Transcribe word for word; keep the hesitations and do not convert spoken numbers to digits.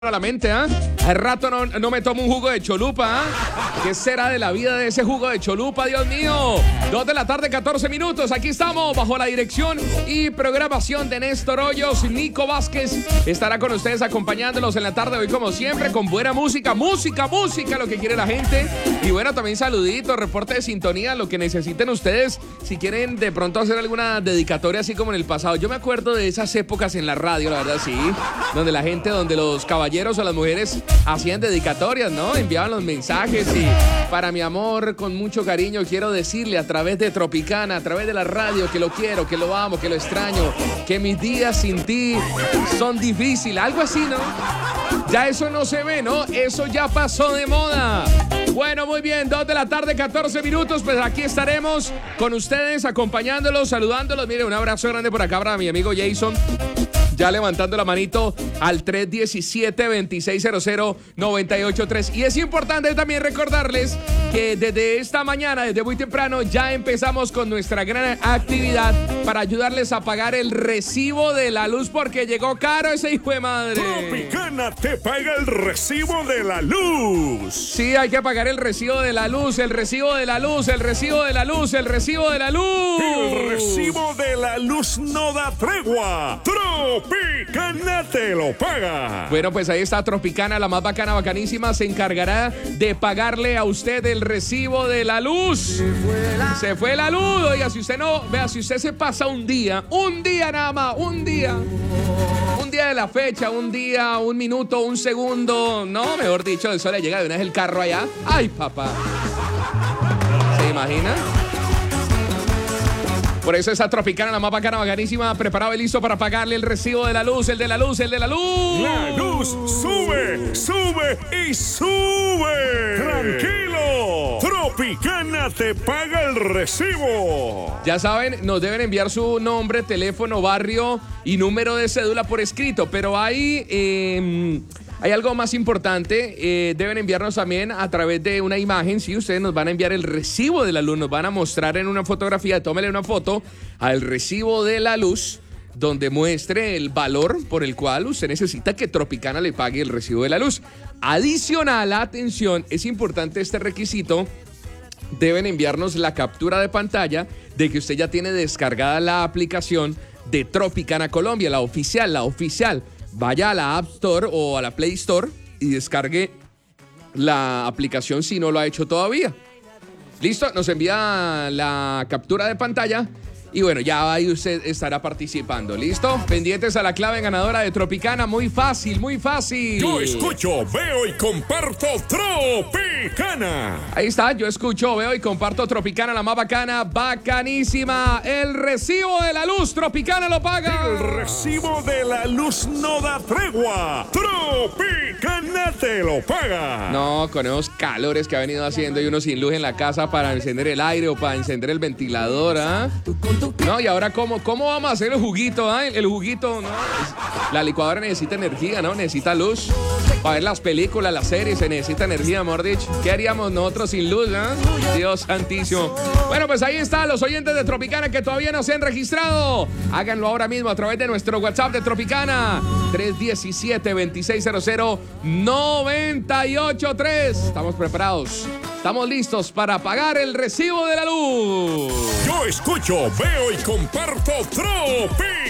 a la mente, ¿ah? ¿eh? Hace rato no, no me tomo un jugo de cholupa, ¿ah? ¿eh? ¿Qué será de la vida de ese jugo de cholupa, Dios mío? Dos de la tarde, catorce minutos. Aquí estamos, bajo la dirección y programación de Néstor Hoyos. Nico Vázquez estará con ustedes acompañándolos en la tarde de hoy, como siempre, con buena música, música, música, lo que quiere la gente. Y bueno, también saluditos, reporte de sintonía, lo que necesiten ustedes, si quieren de pronto hacer alguna dedicatoria así como en el pasado. Yo me acuerdo de esas épocas en la radio, la verdad, sí, donde la gente, donde los caballeros o las mujeres hacían dedicatorias, ¿no? Enviaban los mensajes y para mi amor, con mucho cariño, quiero decirle a través de Tropicana, a través de la radio, que lo quiero, que lo amo, que lo extraño, que mis días sin ti son difíciles, algo así, ¿no? Ya eso no se ve, ¿no? Eso ya pasó de moda. Bueno, muy bien, dos de la tarde, catorce minutos, pues aquí estaremos con ustedes, acompañándolos, saludándolos. Mire, un abrazo grande por acá para mi amigo Jason, ya levantando la manito al tres diecisiete, veintiséis cero cero, noventa y ocho tres. Y es importante también recordarles que desde esta mañana, desde muy temprano, ya empezamos con nuestra gran actividad para ayudarles a pagar el recibo de la luz, porque llegó caro ese hijo de madre. Tropicana te paga el recibo de la luz. Sí, hay que pagar el recibo de la luz, el recibo de la luz, el recibo de la luz, el recibo de la luz. El recibo de la luz no da tregua. Tropicana te lo paga. Bueno, pues ahí está Tropicana, la más bacana, bacanísima. Se encargará de pagarle a usted el recibo de la luz. Se fue la, se fue la luz. Oiga, si usted no, vea, si usted se pasa un día, un día nada más, un día. Un día de la fecha, un día, un minuto, un segundo. No, mejor dicho, eso le llega de una vez el carro allá. ¡Ay, papá! ¿Se imagina? Por eso esa Tropicana, la más bacana, bacanísima, preparado y listo para pagarle el recibo de la luz, el de la luz, el de la luz. La luz sube, sube y sube. Tranquilo, Tropicana te paga el recibo. Ya saben, nos deben enviar su nombre, teléfono, barrio y número de cédula por escrito, pero hay... Eh, Hay algo más importante, eh, deben enviarnos también a través de una imagen, sí, ustedes nos van a enviar el recibo de la luz, nos van a mostrar en una fotografía, tómele una foto al recibo de la luz, donde muestre el valor por el cual usted necesita que Tropicana le pague el recibo de la luz. Adicional, atención, es importante este requisito, deben enviarnos la captura de pantalla de que usted ya tiene descargada la aplicación de Tropicana Colombia, la oficial, la oficial. Vaya a la App Store o a la Play Store y descargue la aplicación si no lo ha hecho todavía. Listo, nos envía la captura de pantalla y bueno, ya ahí usted estará participando. ¿Listo? Pendientes a la clave ganadora de Tropicana. Muy fácil, muy fácil. Yo escucho, veo y comparto Tropicana. Ahí está, yo escucho, veo y comparto Tropicana, la más bacana, bacanísima. El recibo de la luz, Tropicana lo paga. El recibo de la luz no da tregua. Tropicana te lo paga. No, con esos calores que ha venido haciendo y uno sin luz en la casa para encender el aire o para encender el ventilador, ¿ah? ¿eh? No, y ahora, ¿cómo, cómo vamos a hacer el juguito? ¿eh? El juguito, ¿no? La licuadora necesita energía, ¿no? Necesita luz. Para ver las películas, las series, se necesita energía, amor dicho. ¿Qué haríamos nosotros sin luz, eh? Dios santísimo. Bueno, pues ahí están los oyentes de Tropicana que todavía no se han registrado. Háganlo ahora mismo a través de nuestro WhatsApp de Tropicana. tres diecisiete, veintiséis cero cero, noventa y ocho tres. Estamos preparados. Estamos listos para pagar el recibo de la luz. Yo escucho, veo y comparto Tropicana.